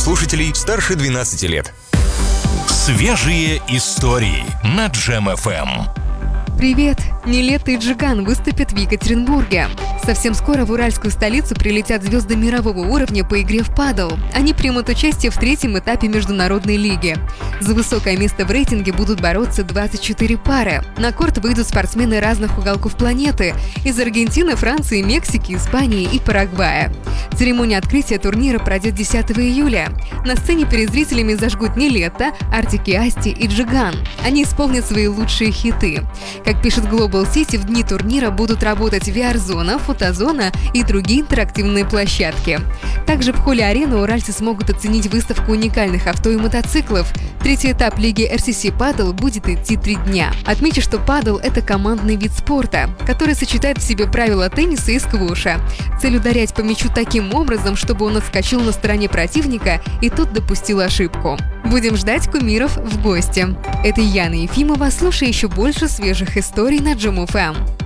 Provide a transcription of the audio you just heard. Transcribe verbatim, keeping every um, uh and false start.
слушателей старше двенадцати лет. Свежие истории на Джем эф эм. Привет! Нилетто и Джиган выступят в Екатеринбурге. Совсем скоро в уральскую столицу прилетят звезды мирового уровня по игре в падл. Они примут участие в третьем этапе международной лиги. За высокое место в рейтинге будут бороться двадцать четыре пары. На корт выйдут спортсмены разных уголков планеты – из Аргентины, Франции, Мексики, Испании и Парагвая. Церемония открытия турнира пройдет десятого июля. На сцене перед зрителями зажгут Нилетто, Артик и Асти и Джиган. Они исполнят свои лучшие хиты. Как пишет Global City, в дни турнира будут работать ви ар-зона, фотозона и другие интерактивные площадки. Также в холле арены уральцы смогут оценить выставку уникальных авто и мотоциклов. Третий этап лиги эр си си Paddle будет идти три дня. Отмечу, что падл – это командный вид спорта, который сочетает в себе правила тенниса и сквоша. Цель ударять по мячу таким образом, чтобы он отскочил на стороне противника и тот допустил ошибку. Будем ждать кумиров в гости. Это Яна Ефимова. Слушай еще больше свежих историй на Джем эф эм.